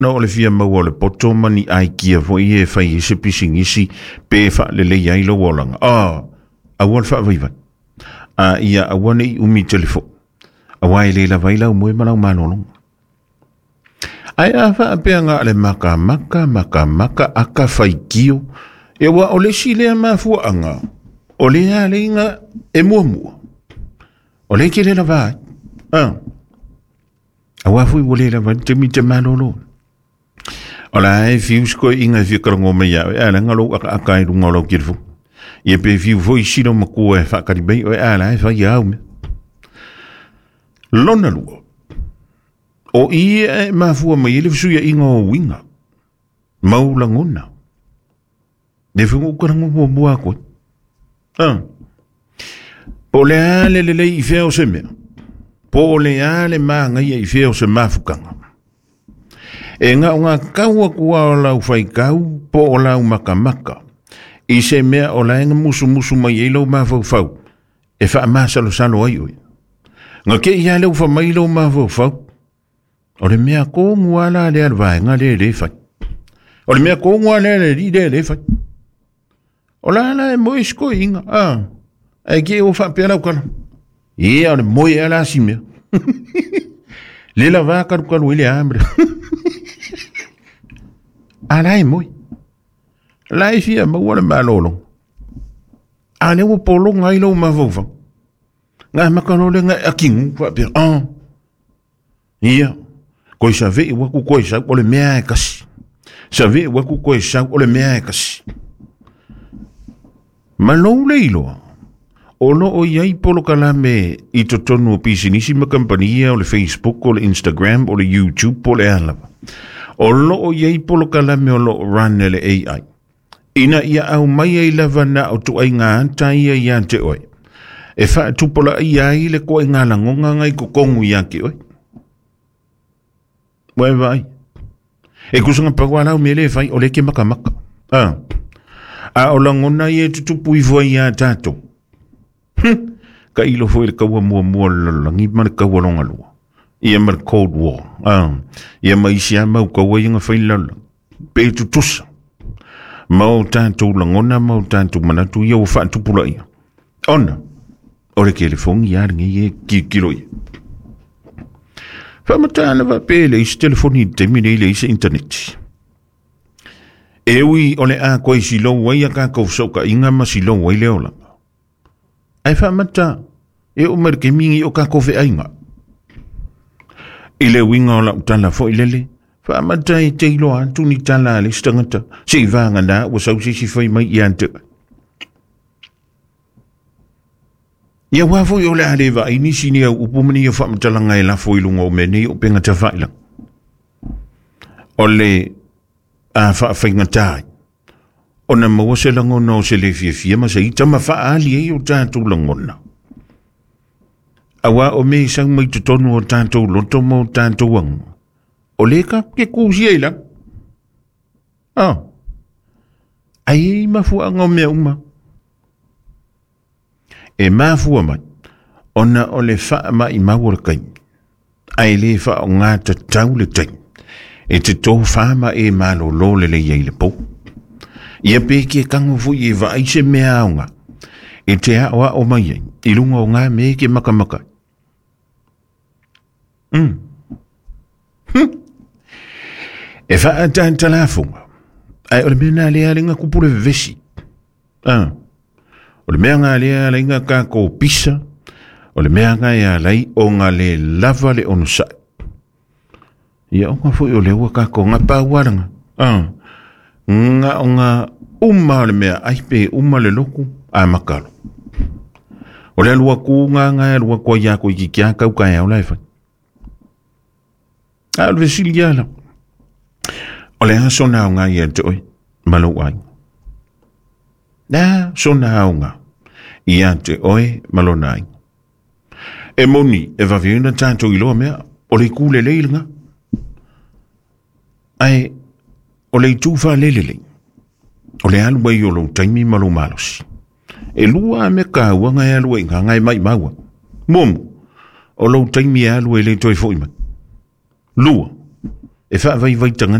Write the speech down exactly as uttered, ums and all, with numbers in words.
na o le fia mau o le poto mani ai kia fo i e fai e se pisingisi pe fa le le iai lo wolanga. Ah, a wal fa viva. A ia a wane i umi telefo. A wai le la vaila o moe malau manolo. Ai a fa apea nga le maka maka maka maka aka fai kio. E wa o le si lea mafua anga. O le a le inga e mua mua. O le ke le la vai. Ah. A wafui o le la vai te mi te manolo. O la e fiu sko inga fi karango me ya. E ala ngalo aka aka i runga lau kirfu. Ie pe fiu foi sino maku e whakaribei. O e ala e whai au me. Lona lua. O ia e mafua mai ele fisuia inga o winga. Maula ngona. Ne fungu karango bua bua koe. Ah. Po le ale le le i feo se mea. Po le ale maa ngai i feo se mafukanga. E nga o ngā kaua kua o lau whai kau, po o lau maka maka. I se mea o la enga musu musu mai e lau mafau fau. E wha maa salo salo ai oi. Nga ke i alau wha mai lau mafau fau. O le mea ko nguala le alwai nga le le whai. O le mea ko nguala le li le le whai. O la ala e moe sko inga. Ah. E ke o wha pēra ukana. E o le moe ala si mea. Le la vaka rukaru ile ambre. Ala e moe. La e fia maua le malolo. Ale o polo ngai lau mawaufa. Ngā makano le ngai akingu wha pēra. Ah. Ia. Koi sa vei waku koi sa o le mea e kasi. Sa vei waku koi sa o le mea e kasi. Malou le iloa. O lo o iai polo kalame i to tonu o pisinisi ma kampania o le Facebook o le Instagram o le YouTube o le alava. O lo o iai polo kalame o lo run le A I. Ina ia au mai ai lava na o tu ai ngā anta ia ia te oi. E wha tupola ai ai le koe ngā langonga ngai ko kongu ia ki oi. Wai vai. E kusanga pagwala o mele fai o le ke maka maka. Ah. A o langona i e tutupu i voi a tātou. Hm, ka ilo foi le kaua mua mua lalangi ma le kaua longa lua. Ia ma le Cold War. Ah, ia ma isi a mau kaua inga whai lala. Pe tutusa. Mau tātou langona, mau tātou manatu ia o wha tupula ia. Ona, o le telefongi ia ringa ia ki kilo ia. Whamatana wa pēle isi telefoni te mine ile isi internet. E ui o le a koe si lo wai a ka kou sauka inga ma si lo wai leo langa. Ai whamata, e o marike mingi o ka kowe ainga. I le winga o la utala fo i lele, whamata e te iloa tuni tala le stangata, se i vanga na o sau si si whai mai i ante. Ia wafo i o le alewa i nisi ni au upumani o whamatalanga e la fo i lunga o mene o penga ta whaila. O le a fa fainga tai ona mo se langona o se le fie fie ma se ita ma fa ali e o tātou langona awa o me sang mai tonu o tātou loto mo tātou wang o leka ke kusi e la ah ai ma fu anga me uma e ma fu ma ona o le fa ma i ma wor kai ai le fa o ngata tau le tai e te tō whāma e mālo lo le le iei le pou. Ia pēke kango fui e vai se mea aunga. E te awa o mai ei, i lunga o ngā me ke maka maka. Mm. Hm. E wha a tān talafunga. Ai o le mea nā lea ringa kupure vesi. Ah. O le mea ngā lea ringa ka ko pisa. O le mea ngā ia lai o ngā le lava le ono sai. Ia o ngā fui o le ua kako ngā pāwaranga. Ah. Ngā o ngā uma le mea aipe uma le loku a makalo. O le alua ku ngā ngā alua kua iako i ki kia kau kai au laifai. A le vesili ala. O le ha sona o ngā ia te oi. Malo ai. Nā sona o ngā. Ia te oi malo nai. E moni e vaviuna tātou iloa mea. O le kule leilanga. Ai, o le tufa lelele. O le alua i o lo taimi malo malosi. E lua me ka wanga e alua i ngai mai maua. Momo, o lo taimi alua i le toi foi mai. Lua, e wha vai vai tanga